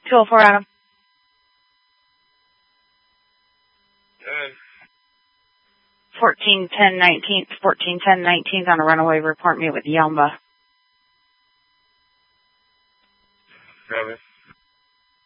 204 Adam. 141019, 141019 on a runaway. Report me with Yelma. Got it.